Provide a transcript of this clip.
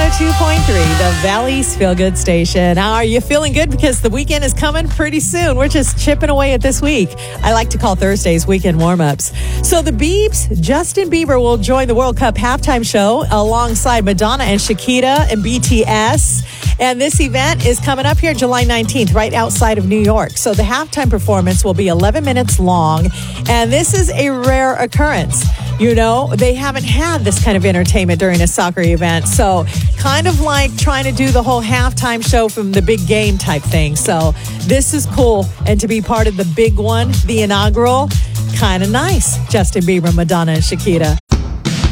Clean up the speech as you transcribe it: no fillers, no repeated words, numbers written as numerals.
102.3, the Valley's Feel Good Station. How are you feeling good? Because the weekend is coming pretty soon. We're just chipping away at this week. I like to call Thursdays weekend warm-ups. So the Biebs, Justin Bieber will join the World Cup halftime show alongside Madonna and Shakira and BTS. And this event is coming up here July 19th, right outside of New York. So the halftime performance will be 11 minutes long. And this is a rare occurrence. You know, they haven't had this kind of entertainment during a soccer event. So kind of like trying to do the whole halftime show from the big game type thing. So this is cool. And to be part of the big one, the inaugural, kind of nice. Justin Bieber, Madonna, and Shakira.